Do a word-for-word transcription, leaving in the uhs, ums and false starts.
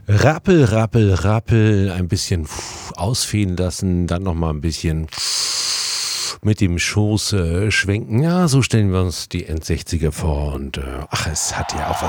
Rappel, rappel, rappel, ein bisschen ausfegen lassen, dann nochmal ein bisschen mit dem Schoß äh, schwenken. Ja, so stellen wir uns die Endsechziger vor und äh, ach, es hat ja auch was